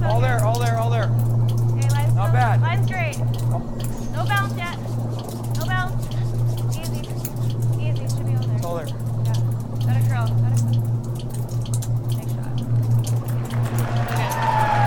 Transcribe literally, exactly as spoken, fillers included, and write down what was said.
all, all here. there, all there, all there. Okay, line's Not still, bad. Line's great. No bounce yet. No bounce. Easy. Easy. Should be all there. All there. Yeah. Gotta curl. Gotta curl.